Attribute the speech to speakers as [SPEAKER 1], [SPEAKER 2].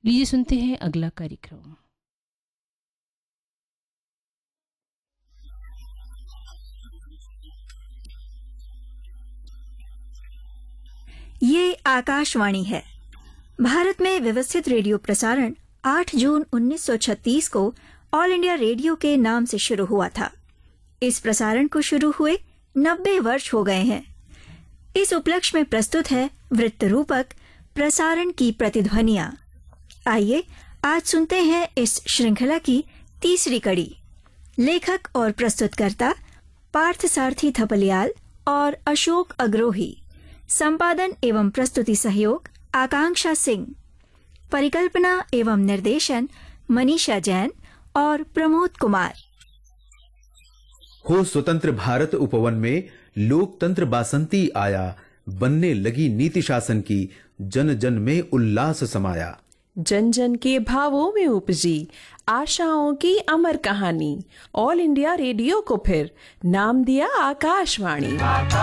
[SPEAKER 1] लीजिए सुनते हैं अगला कार्यक्रम।
[SPEAKER 2] ये आकाशवाणी है। भारत में व्यवस्थित रेडियो प्रसारण 8 जून 1936 को ऑल इंडिया रेडियो के नाम से शुरू हुआ था। इस प्रसारण को शुरू हुए 90 वर्ष हो गए हैं। इस उपलक्ष्य में प्रस्तुत है वृत्त रूपक प्रसारण की प्रतिध्वनियां। आइए आज सुनते हैं इस श्रृंखला की तीसरी कड़ी। लेखक और प्रस्तुतकर्ता पार्थ सारथी थपलियाल और अशोक अग्रोही। संपादन एवं प्रस्तुति सहयोग आकांक्षा सिंह। परिकल्पना एवं निर्देशन मनीषा जैन और प्रमोद कुमार।
[SPEAKER 3] हो स्वतंत्र भारत उपवन में लोकतंत्र बासंती आया, बनने लगी नीति शासन की, जन जन में उल्लास समाया।
[SPEAKER 4] जन जन के भावों में उपजी आशाओं की अमर कहानी। ऑल इंडिया रेडियो को फिर नाम दिया आकाशवाणी।